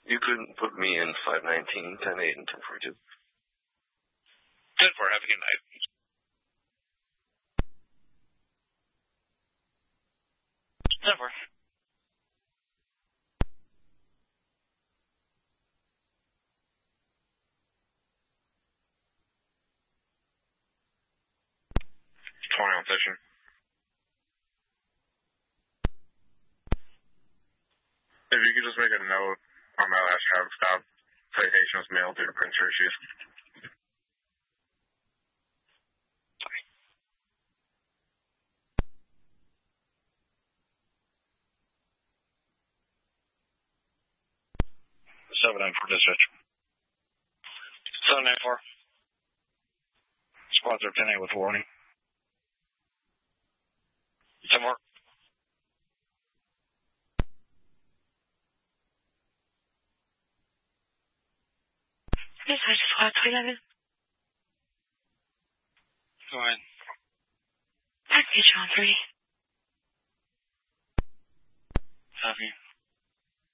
You couldn't put me in 519, 10-8, and 10-42. 10-4, have a good night. 10-4. On session. If you could just make a note on my last traffic stop, citation was mailed due to printer issues. Seven nine four dispatch. 794. Squads are 10-8 with warning. 10-4. Dispatch squad 311. Go ahead. Package on 3.